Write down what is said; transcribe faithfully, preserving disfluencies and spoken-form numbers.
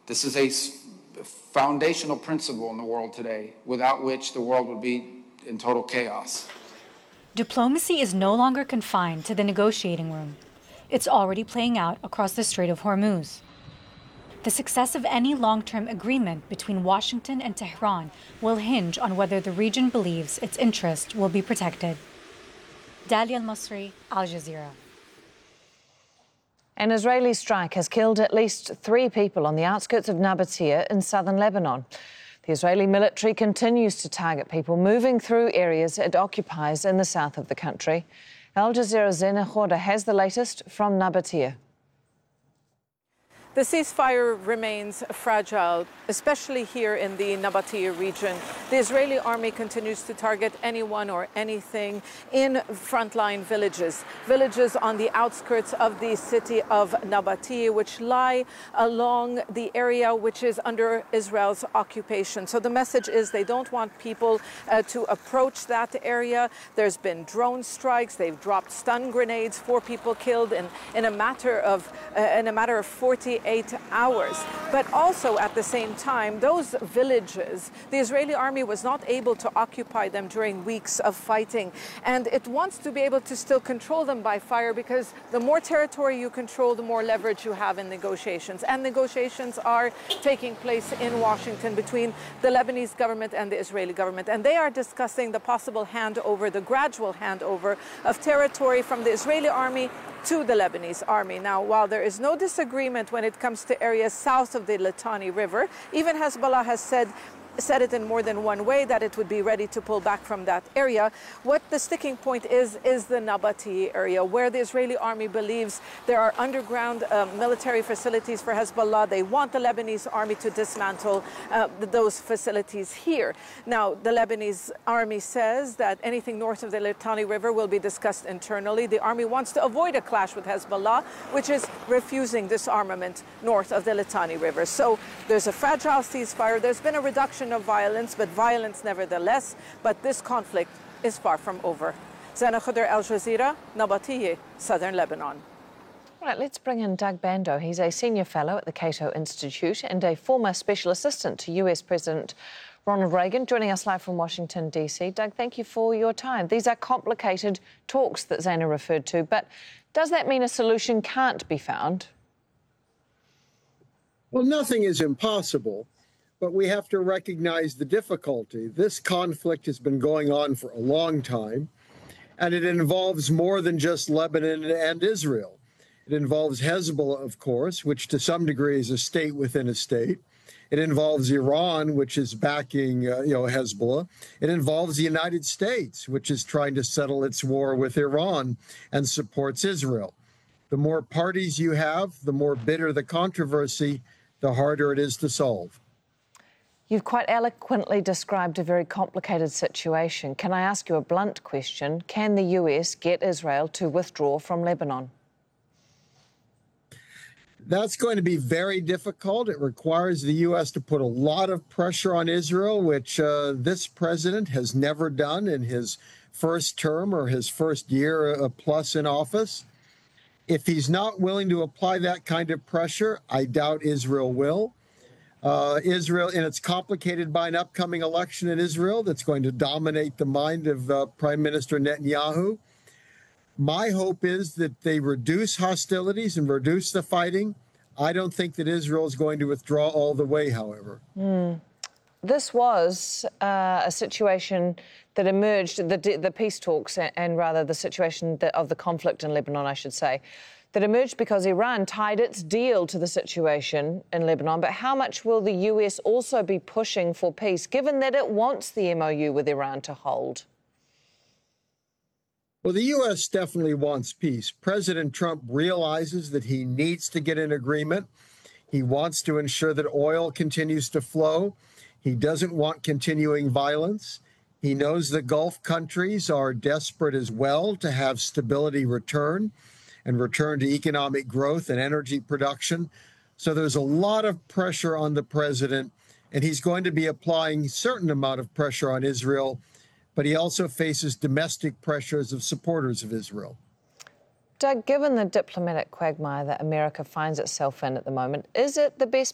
This is a foundational principle in the world today, without which the world would be in total chaos. Diplomacy is no longer confined to the negotiating room. It's already playing out across the Strait of Hormuz. The success of any long-term agreement between Washington and Tehran will hinge on whether the region believes its interests will be protected. Dalia Al-Masri, Al Jazeera. An Israeli strike has killed at least three people on the outskirts of Nabatea in southern Lebanon. The Israeli military continues to target people moving through areas it occupies in the south of the country. Al Jazeera's Zena Khoda has the latest from Nabatea. The ceasefire remains fragile, especially here in the Nabatea region. The Israeli army continues to target anyone or anything in frontline villages, villages on the outskirts of the city of Nabatea, which lie along the area which is under Israel's occupation. So the message is they don't want people uh, to approach that area. There's been drone strikes. They've dropped stun grenades. Four people killed in, in a matter of uh, in a matter of forty-eight hours. But also at the same time, those villages, the Israeli army was not able to occupy them during weeks of fighting. And it wants to be able to still control them by fire, because the more territory you control, the more leverage you have in negotiations. And negotiations are taking place in Washington between the Lebanese government and the Israeli government. And they are discussing the possible handover, the gradual handover of territory from the Israeli army to the Lebanese army. Now, while there is no disagreement when it comes to areas south of the Litani River, even Hezbollah has said said it in more than one way that it would be ready to pull back from that area. What the sticking point is, is the Nabatea area, where the Israeli army believes there are underground uh, military facilities for Hezbollah. They want the Lebanese army to dismantle uh, those facilities here. Now, the Lebanese army says that anything north of the Litani River will be discussed internally. The army wants to avoid a clash with Hezbollah, which is refusing disarmament north of the Litani River. So there's a fragile ceasefire. There's been a reduction of violence, but violence nevertheless. But this conflict is far from over. Zena Khoda, Al Jazeera, Nabatea, southern Lebanon. All right, let's bring in Doug Bandow. He's a senior fellow at the Cato Institute and a former special assistant to U S President Ronald Reagan, joining us live from Washington, D C. Doug, thank you for your time. These are complicated talks that Zena referred to, but does that mean a solution can't be found? Well, nothing is impossible, but we have to recognize the difficulty. This conflict has been going on for a long time, and it involves more than just Lebanon and Israel. It involves Hezbollah, of course, which to some degree is a state within a state. It involves Iran, which is backing uh, you know, Hezbollah. It involves the United States, which is trying to settle its war with Iran and supports Israel. The more parties you have, the more bitter the controversy, the harder it is to solve. You've quite eloquently described a very complicated situation. Can I ask you a blunt question? Can the U S get Israel to withdraw from Lebanon? That's going to be very difficult. It requires the U S to put a lot of pressure on Israel, which uh, this president has never done in his first term or his first year uh, plus in office. If he's not willing to apply that kind of pressure, I doubt Israel will. Uh, Israel, and it's complicated by an upcoming election in Israel that's going to dominate the mind of uh, Prime Minister Netanyahu. My hope is that they reduce hostilities and reduce the fighting. I don't think that Israel is going to withdraw all the way, however. Mm. This was uh, a situation that emerged, the, the peace talks and, and rather the situation that, of the conflict in Lebanon, I should say, that emerged because Iran tied its deal to the situation in Lebanon. But how much will the U S also be pushing for peace, given that it wants the M O U with Iran to hold? Well, the U S definitely wants peace. President Trump realizes that he needs to get an agreement. He wants to ensure that oil continues to flow. He doesn't want continuing violence. He knows the Gulf countries are desperate as well to have stability return and return to economic growth and energy production. So there's a lot of pressure on the president, and he's going to be applying a certain amount of pressure on Israel, but he also faces domestic pressures of supporters of Israel. Doug, given the diplomatic quagmire that America finds itself in at the moment, is it the best